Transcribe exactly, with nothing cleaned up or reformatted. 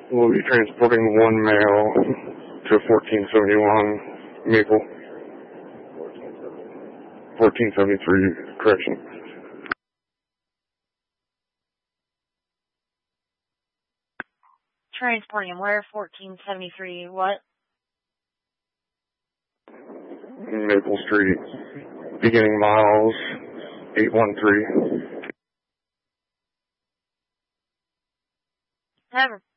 We'll be transporting one male to fourteen seventy-one Maple. fourteen seventy-three, correction. Transporting where? fourteen seventy-three, what? Maple Street, beginning miles, eight one three. Never.